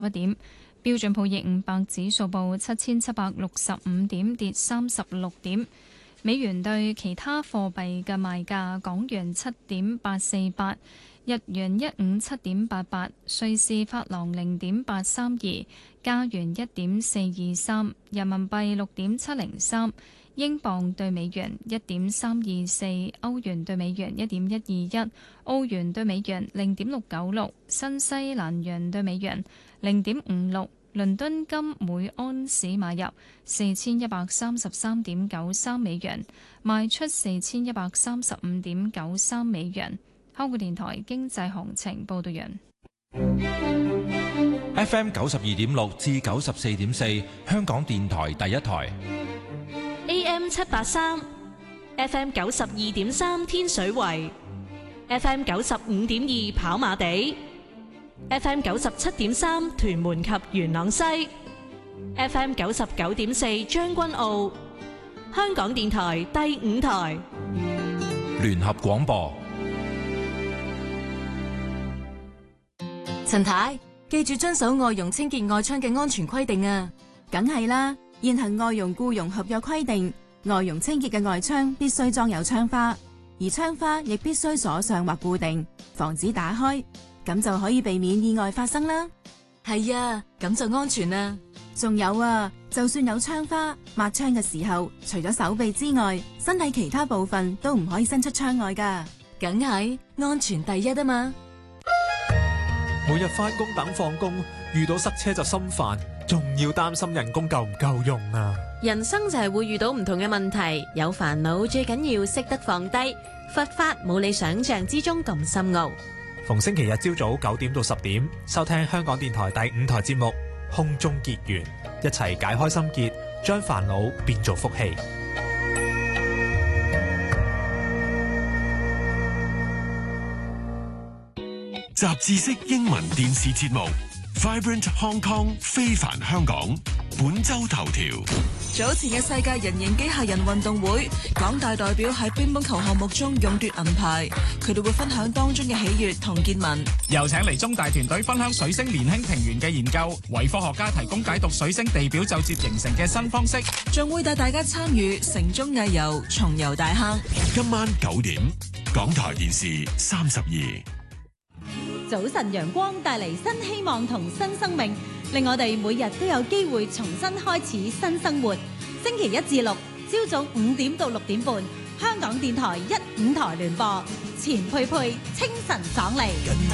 1點。標準普爾500指數報7765點，跌36點。美元對其他貨幣嘅賣價：港元7.848，日元157.88，瑞士法郎0.832，加元1.423，人民幣6.703，英鎊對美元1.324，歐元對美元1.121，澳元對美元0.696，新西蘭元對美元0.56。倫敦金每安士買入4133.93美元，賣出4135.93美元。香港電台經濟行情報道完。 FM 92.6至94.4，香港電台第一台。 AM 783 ，FM 92.3天水圍 ，FM 95.2跑馬地。FM 97.3屯門及元朗西 ，FM 99.4將軍澳，香港電台第5台聯合廣播。 陳太，記住遵守外傭清潔外窗嘅安全規定啊！ 梗係啦，現行外傭僱傭合約規定，外傭清潔嘅外窗必須裝有窗花，而窗花亦必須鎖上或固定，防止打開。咁就可以避免意外發生啦。 係啊，咁就安全啦。 仲有啊，就算有窗花，抹窗嘅時候，除咗手臂之外，身體其他部分都唔可以伸出窗外噶。 梗係安全第一啊嘛。 每日返工等放工，遇到塞車就心煩，仲要擔心人工夠唔夠用啊。 人生就係會遇到唔同嘅問題，有煩惱最緊要識得放低。佛法冇你想象之中咁深奧。 逢星期日朝早9點到10點，收聽香港電台第5台節目《空中結緣》，一齊解開心結，將煩惱變做福氣。 雜誌式英文電視節目 Vibrant Hong Kong 非凡香港本周頭條。 早前嘅世界人形機械人運動會，港大代表喺乒乓球項目中勇奪銀牌，佢哋會分享當中嘅喜悅同見聞。 又請嚟中大團隊分享水星年輕平原嘅研究，為科學家提供解讀水星地表就接形成嘅新方式， 仲會帶大家參與城中藝遊重遊大坑。 今晚9點，港台電視32。 早晨陽光帶嚟新希望同新生命，令我哋每日都有機會重新開始新生活。星期1至6，朝早5點到6點半，香港電台1、5台聯播，錢佩佩清晨爽利。